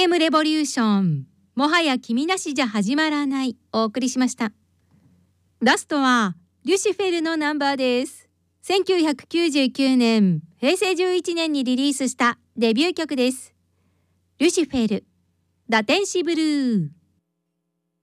FM レボリューション、もはや君なしじゃ始まらない、お送りしました。ラストはリュシフェルのナンバーです。1999年、平成11年にリリースしたデビュー曲です。リュシフェル、ラテンシブルー。